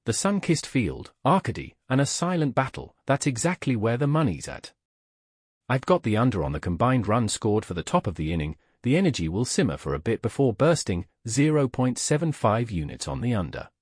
The sun-kissed field, Arcady, and a silent battle, that's exactly where the money's at. I've got the under on the combined runs scored for the top of the inning. The energy will simmer for a bit before bursting, 0.75 units on the under.